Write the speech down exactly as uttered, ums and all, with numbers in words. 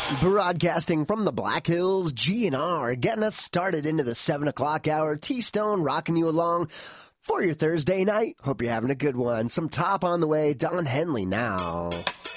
Broadcasting from the Black Hills, G and R, getting us started into the seven o'clock hour. T-Stone rocking you along for your Thursday night. Hope you're having a good one. Some top on the way. Don Henley now.